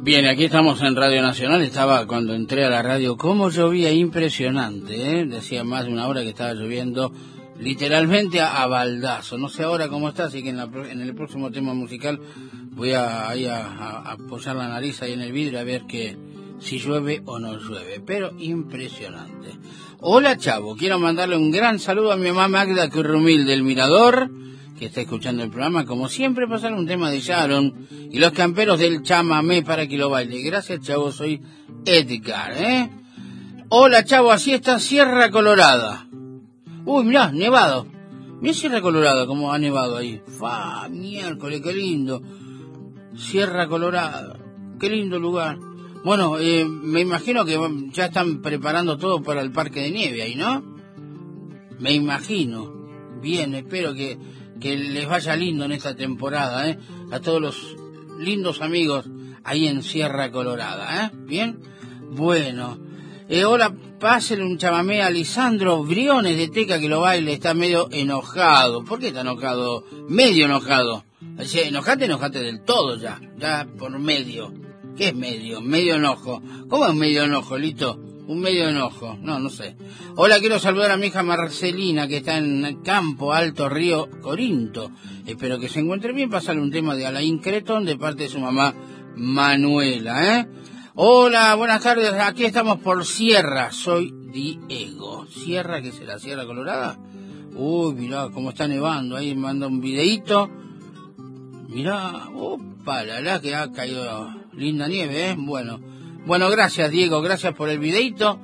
Bien, aquí estamos en Radio Nacional. Estaba cuando entré a la radio, cómo llovía, impresionante, ¿eh? Decía más de una hora que estaba lloviendo literalmente a baldazo. No sé ahora cómo está, así que en el próximo tema musical voy a apoyar la nariz ahí en el vidrio a ver si llueve o no llueve. Pero impresionante. Hola, Chavo. Quiero mandarle un gran saludo a mi mamá Magda Currumil del Mirador, que está escuchando el programa. Como siempre, pasar un tema de Sharon y los camperos del chamamé para que lo baile. Gracias, Chavo, soy Edgar, ¿eh? Hola, Chavo, así está Sierra Colorada. Uy, mirá, nevado. Mirá Sierra Colorada, como ha nevado ahí. ¡Fa! Miércoles, qué lindo. Sierra Colorada, qué lindo lugar. Bueno, me imagino que ya están preparando todo para el parque de nieve ahí, ¿no? Me imagino. Bien, espero que les vaya lindo en esta temporada, ¿eh? A todos los lindos amigos ahí en Sierra Colorada, ¿eh? Bien, bueno. Hola, pásenle un chamamé a Lisandro Briones de Teca que lo baile, está medio enojado. ¿Por qué está enojado? Medio enojado. O sea, enojate del todo ya por medio. ¿Qué es medio? Medio enojo. ¿Cómo es medio enojo, Lito? Un medio enojo, no sé. Hola, quiero saludar a mi hija Marcelina, que está en Campo Alto, Río Corinto. Espero que se encuentre bien. Pasarle un tema de Alain Cretón de parte de su mamá Manuela, ¿eh? Hola, buenas tardes. Aquí estamos por Sierra. Soy Diego. ¿Sierra? ¿Qué será? ¿Sierra Colorada? Uy, mirá cómo está nevando. Ahí me manda un videíto. Mirá, opa, la que ha caído linda nieve, ¿eh? Bueno, gracias, Diego, gracias por el videito.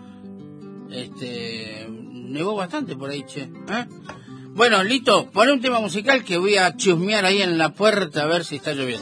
Nevó bastante por ahí, che, ¿eh? Bueno, Lito, pon un tema musical que voy a chusmear ahí en la puerta a ver si está lloviendo.